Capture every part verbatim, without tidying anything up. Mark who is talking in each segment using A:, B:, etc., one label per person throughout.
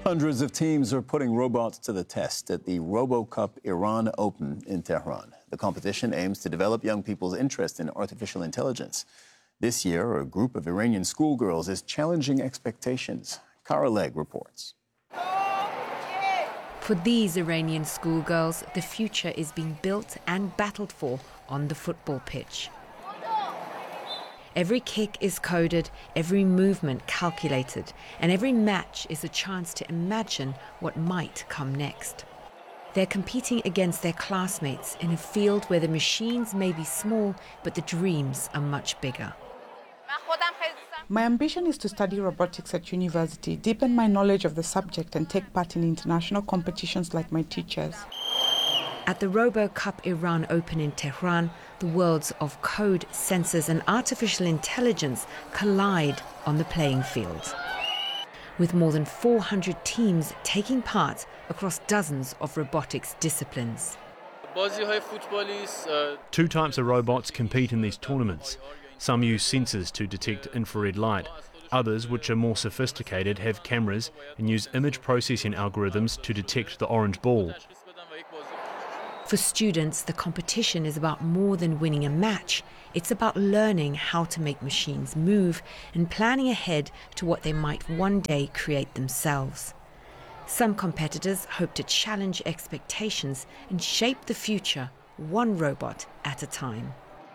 A: Hundreds of teams are putting robots to the test at the RoboCup Iran Open in Tehran. The competition aims to develop young people's interest in artificial intelligence. This year, a group of Iranian schoolgirls is challenging expectations. Kara Legg reports.
B: For these Iranian schoolgirls, the future is being built and battled for on the football pitch. Every kick is coded, every movement calculated, and every match is a chance to imagine what might come next. They're competing against their classmates in a field where the machines may be small, but the dreams are much bigger.
C: My ambition is to study robotics at university, deepen my knowledge of the subject, and take part in international competitions like my teachers.
B: At the RoboCup Iran Open in Tehran, the worlds of code, sensors and artificial intelligence collide on the playing field. With more than four hundred teams taking part across dozens of robotics disciplines.
D: Two types of robots compete in these tournaments. Some use sensors to detect infrared light. Others, which are more sophisticated, have cameras and use image processing algorithms to detect the orange ball.
B: For students, the competition is about more than winning a match. It's about learning how to make machines move and planning ahead to what they might one day create themselves. Some competitors hope to challenge expectations and shape the future, one robot at a time.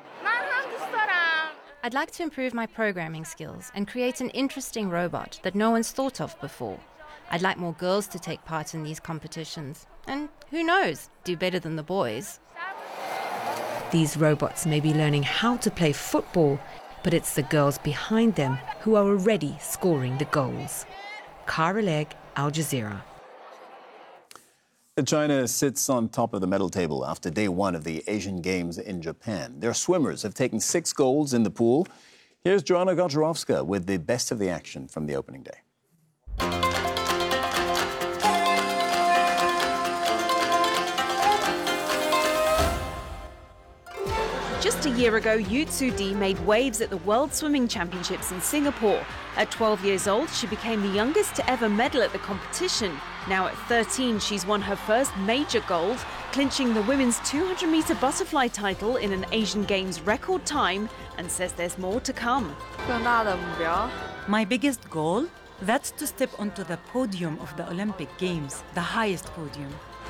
E: I'd like to improve my programming skills and create an interesting robot that no one's thought of before. I'd like more girls to take part in these competitions. And who knows, do better than the boys.
B: These robots may be learning how to play football, but it's the girls behind them who are already scoring the goals. Kara Legg, Al Jazeera.
A: China sits on top of the medal table after day one of the Asian Games in Japan. Their swimmers have taken six golds in the pool. Here's Joanna Goncharowska with the best of the action from the opening day.
F: Just a year ago, Yu Tzu-Di made waves at the World Swimming Championships in Singapore. At twelve years old, she became the youngest to ever medal at the competition. Now at thirteen, she's won her first major gold, clinching the women's two hundred metre butterfly title in an Asian Games record time, and says there's more to come.
G: My biggest goal? That's to step onto the podium of the Olympic Games, the highest podium.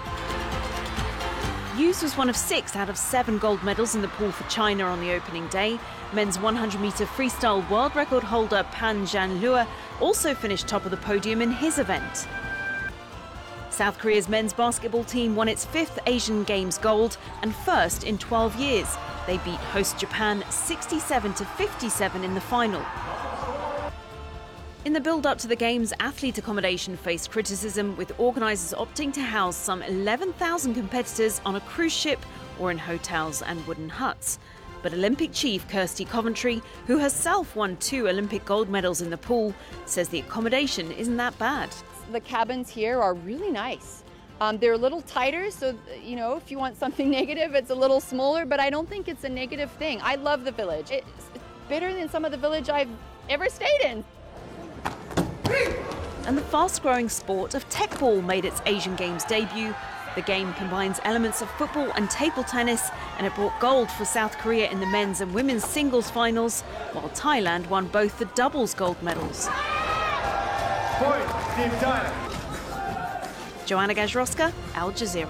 F: Yu's was one of six out of seven gold medals in the pool for China on the opening day. Men's one hundred metre freestyle world record holder Pan Zhanlue also finished top of the podium in his event. South Korea's men's basketball team won its fifth Asian Games gold and first in twelve years. They beat host Japan sixty-seven to fifty-seven in the final. In the build-up to the Games, athlete accommodation faced criticism, with organisers opting to house some eleven thousand competitors on a cruise ship or in hotels and wooden huts. But Olympic chief Kirsty Coventry, who herself won two Olympic gold medals in the pool, says the accommodation isn't that bad.
H: The cabins here are really nice. Um, they're a little tighter, so, you know, if you want something negative, it's a little smaller, but I don't think it's a negative thing. I love the village. It's better than some of the village I've ever stayed in.
F: And the fast-growing sport of Teqball made its Asian Games debut. The game combines elements of football and table tennis, and it brought gold for South Korea in the men's and women's singles finals, while Thailand won both the doubles gold medals.
I: Point, Team China.
F: Joanna Goncharowska, Al Jazeera.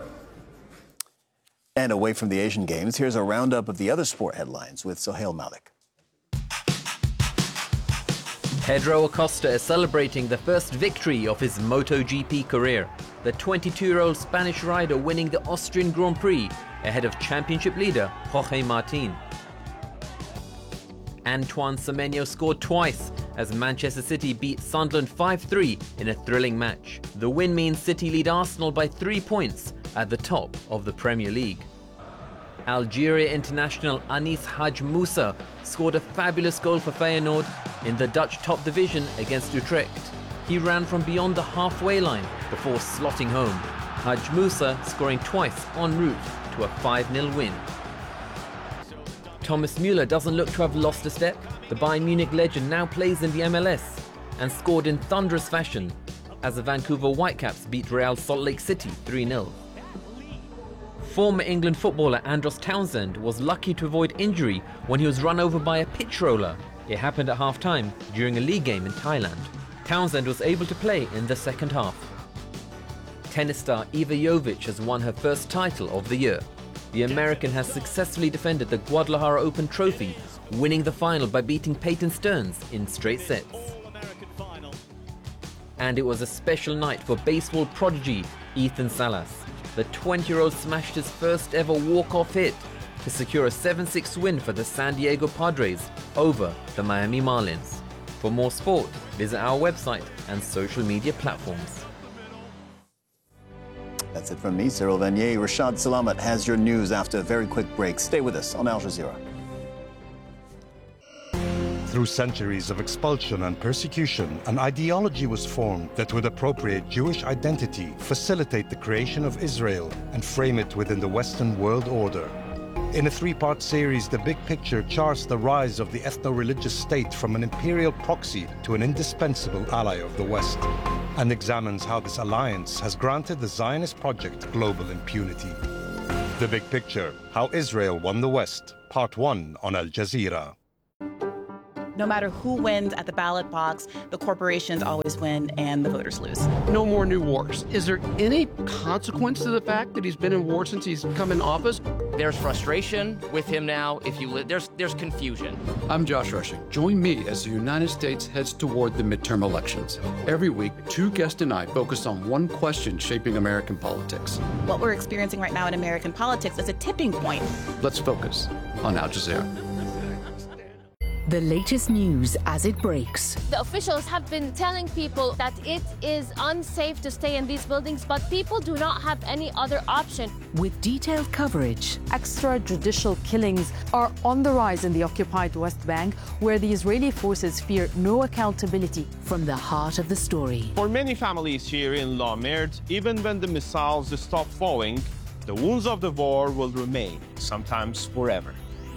A: And away from the Asian Games, here's a roundup of the other sport headlines with Sohail Malik.
J: Pedro Acosta is celebrating the first victory of his MotoGP career. The twenty-two-year-old Spanish rider winning the Austrian Grand Prix ahead of championship leader Jorge Martin. Antoine Semenyo scored twice as Manchester City beat Sunderland five three in a thrilling match. The win means City lead Arsenal by three points at the top of the Premier League. Algeria international Anis Haj Moussa scored a fabulous goal for Feyenoord in the Dutch top division against Utrecht. He ran from beyond the halfway line before slotting home. Haj Moussa scoring twice en route to a five nil win. Thomas Müller doesn't look to have lost a step. The Bayern Munich legend now plays in the M L S and scored in thunderous fashion. as the Vancouver Whitecaps beat Real Salt Lake City three nil. Former England footballer Andros Townsend was lucky to avoid injury when he was run over by a pitch roller. It happened at half-time during a league game in Thailand. Townsend was able to play in the second half. Tennis star Iva Jovic has won her first title of the year. The American has successfully defended the Guadalajara Open trophy, winning the final by beating Peyton Stearns in straight sets. And it was a special night for baseball prodigy Ethan Salas. The twenty-year-old smashed his first ever walk-off hit to secure a seven six win for the San Diego Padres over the Miami Marlins. For more sport, visit our website and social media platforms.
A: That's it from me, Cyril Vanier. Rashad Salamat has your news after a very quick break. Stay with us on Al Jazeera.
K: Through centuries of expulsion and persecution, an ideology was formed that would appropriate Jewish identity, facilitate the creation of Israel, and frame it within the Western world order. In a three-part series, The Big Picture charts the rise of the ethno-religious state from an imperial proxy to an indispensable ally of the West, and examines how this alliance has granted the Zionist project global impunity. The Big Picture, How Israel Won the West, Part one on Al Jazeera.
L: No matter who wins at the ballot box, the corporations always win and the voters lose.
M: No more new wars. Is there any consequence to the fact that he's been in war since he's come in office?
N: There's frustration with him now. If you li- there's there's confusion.
O: I'm Josh Rushing. Join me as the United States heads toward the midterm elections. Every week, two guests and I focus on one question shaping American politics.
L: What we're experiencing right now in American politics is a tipping point.
O: Let's focus on Al Jazeera.
P: The latest news as it breaks.
Q: The officials have been telling people that it is unsafe to stay in these buildings, but people do not have any other option.
P: With detailed coverage.
R: Extrajudicial killings are on the rise in the occupied West Bank, where the Israeli forces fear no accountability.
P: From the heart of the story.
S: For many families here in La Merde, even when the missiles stop falling, the wounds of the war will remain, sometimes forever.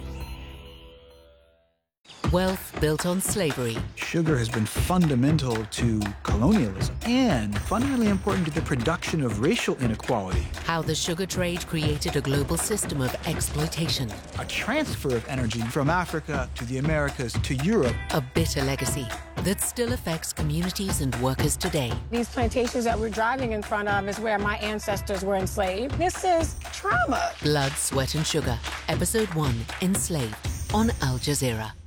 P: Wealth built on slavery.
T: Sugar has been fundamental to colonialism and fundamentally important to the production of racial inequality.
P: How the sugar trade created a global system of exploitation.
T: A transfer of energy from Africa to the Americas to Europe.
P: A bitter legacy that still affects communities and workers today.
U: These plantations that we're driving in front of is where my ancestors were enslaved. This is trauma.
P: Blood, Sweat and Sugar. Episode one, Enslaved, on Al Jazeera.